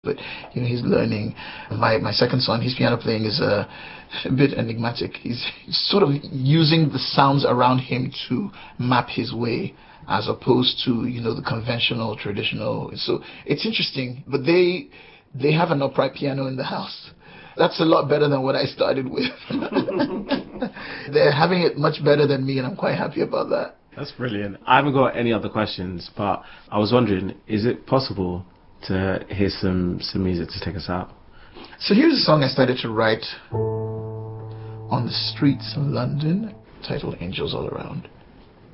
But he's learning. My second son, his piano playing is a bit enigmatic. He's sort of using the sounds around him to map his way, as opposed to the conventional, traditional. So it's interesting. But they have an upright piano in the house. That's a lot better than what I started with. They're having it much better than me, and I'm quite happy about that. That's brilliant. I haven't got any other questions, but I was wondering, is it possible to hear some music to take us out? So here's a song I started to write on the streets of London, titled Angels All Around.